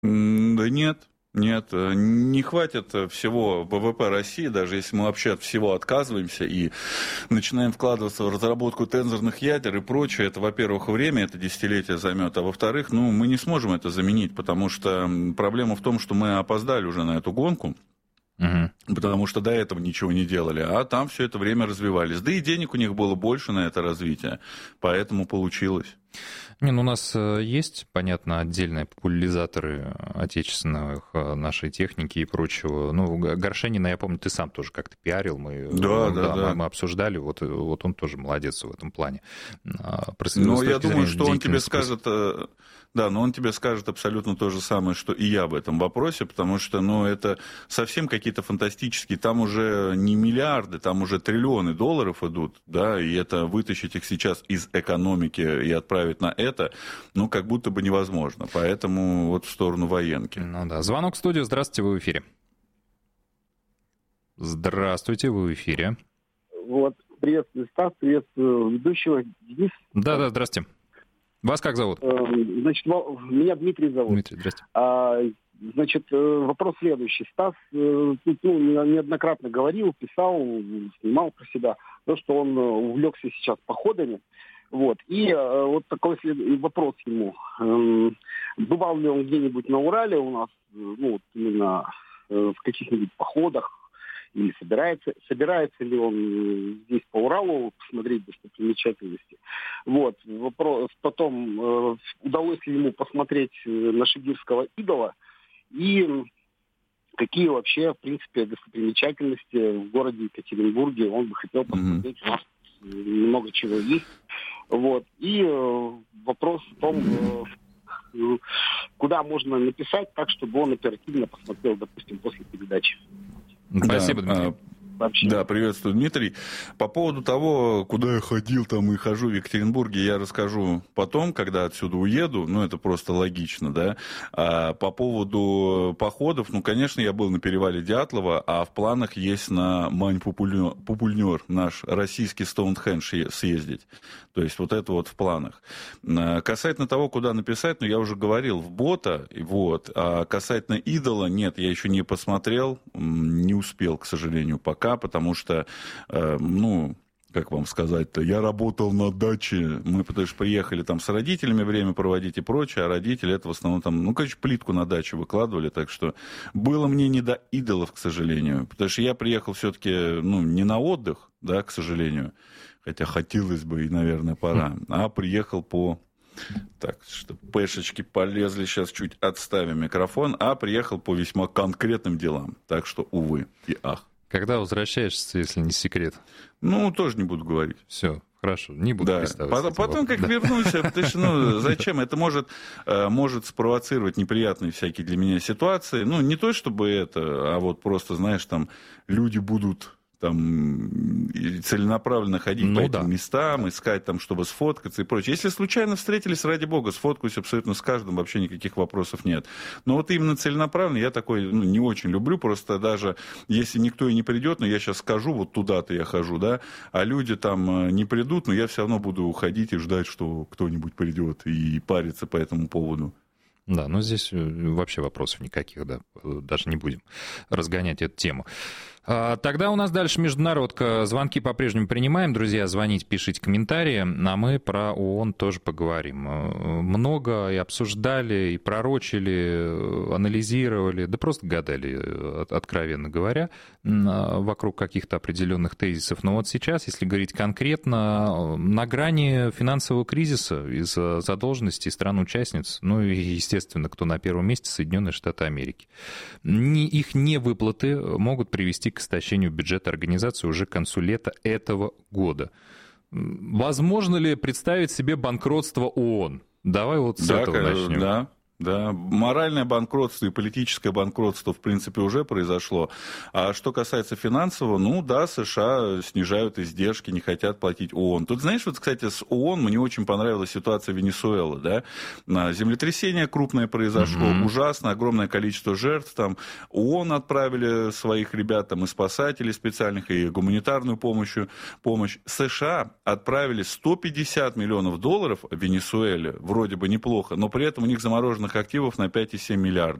Да нет. Нет, не хватит всего ВВП России, даже если мы вообще от всего отказываемся и начинаем вкладываться в разработку тензорных ядер и прочее. Это, во-первых, время, это десятилетие займет, а во-вторых, мы не сможем это заменить, потому что проблема в том, что мы опоздали уже на эту гонку. Потому что до этого ничего не делали, а там все это время развивались. Да и денег у них было больше на это развитие, поэтому получилось. У нас есть, понятно, отдельные популяризаторы отечественных нашей техники и прочего. Горшенина, я помню, ты сам тоже как-то пиарил, мы обсуждали, вот он тоже молодец в этом плане. Но я думаю, что он тебе скажет... Да, но он тебе скажет абсолютно то же самое, что и я в этом вопросе, потому что, это совсем какие-то фантастические, там уже не миллиарды, там уже триллионы долларов идут, да, и это вытащить их сейчас из экономики и отправить на это, как будто бы невозможно, поэтому вот в сторону военки. Звонок в студию, здравствуйте, вы в эфире. Здравствуйте, вы в эфире. Приветствую, Стас, приветствую ведущего, Денис. Да, здравствуйте. Вас как зовут? Значит, меня Дмитрий зовут. Дмитрий, здрасте. Значит, вопрос следующий. Стас неоднократно говорил, писал, снимал про себя, то, что он увлекся сейчас походами. И вот такой вопрос ему. Бывал ли он где-нибудь на Урале у нас, именно в каких-нибудь походах, или собирается ли он здесь по Уралу посмотреть достопримечательности. Вопрос потом, удалось ли ему посмотреть нашегирского идола, и какие вообще, в принципе, достопримечательности в городе Екатеринбурге он бы хотел посмотреть. У нас много чего есть. И вопрос в том, куда можно написать так, чтобы он оперативно посмотрел, допустим, после передачи. Спасибо, Дмитрий. Да, приветствую, Дмитрий. По поводу того, куда я ходил там и хожу в Екатеринбурге, я расскажу потом, когда отсюда уеду, это просто логично, да. А по поводу походов, конечно, я был на перевале Дятлова, а в планах есть на Мань-Пупульнёр, наш российский Стоунхендж, съездить. То есть это в планах. Касательно того, куда написать, я уже говорил, в бота, а касательно идола, нет, я еще не посмотрел, не успел, к сожалению, пока, потому что, как вам сказать-то, я работал на даче, мы потому что приехали там с родителями время проводить и прочее, а родители это в основном там, плитку на дачу выкладывали, так что было мне не до идолов, к сожалению, потому что я приехал все-таки, не на отдых, да, к сожалению, хотя хотелось бы и, наверное, пора, а приехал Так, что пешечки полезли, сейчас чуть отставим микрофон, а приехал по весьма конкретным делам, так что, увы и ах. Когда возвращаешься, если не секрет? Тоже не буду говорить. Все, хорошо, не буду представлять. Потом, как вернусь, потому что, зачем? Это может спровоцировать неприятные всякие для меня ситуации. Не то, чтобы это, а просто, знаешь, там люди будут целенаправленно ходить по этим местам, искать там, чтобы сфоткаться и прочее. Если случайно встретились, ради бога, сфоткаюсь абсолютно с каждым, вообще никаких вопросов нет. Но именно целенаправленно я такой не очень люблю, просто даже если никто и не придет, но я сейчас скажу, туда-то я хожу, да, а люди там не придут, но я все равно буду уходить и ждать, что кто-нибудь придет и париться по этому поводу. Да, здесь вообще вопросов никаких, да, даже не будем разгонять эту тему. Тогда у нас дальше международка. Звонки по-прежнему принимаем. Друзья, звоните, пишите комментарии, а мы про ООН тоже поговорим. Много и обсуждали, и пророчили, анализировали, да просто гадали, откровенно говоря, вокруг каких-то определенных тезисов. Но сейчас, если говорить конкретно, на грани финансового кризиса из-за задолженности стран-участниц, и, естественно, кто на первом месте, Соединенные Штаты Америки. Их невыплаты могут привести к истощению бюджета организации уже к концу лета этого года. Возможно ли представить себе банкротство ООН? Давай с этого начнем. Да, моральное банкротство и политическое банкротство, в принципе, уже произошло. А что касается финансового, США снижают издержки, не хотят платить ООН. Тут, знаешь, кстати, с ООН мне очень понравилась ситуация Венесуэлы, да. Землетрясение крупное произошло, ужасно, огромное количество жертв. Там ООН отправили своих ребят, там и спасателей специальных, и гуманитарную помощь. США отправили $150 миллионов в Венесуэле, вроде бы неплохо, но при этом у них замороженных активов на 5,7 миллиарда.